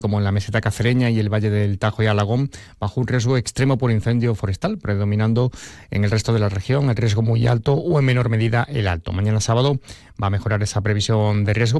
como en la meseta cacereña y el Valle del Tajo y Alagón, bajo un riesgo extremo por incendio forestal, predominando en el resto de la región el riesgo muy alto o en menor medida el alto. Mañana sábado va a mejorar esa previsión de riesgo,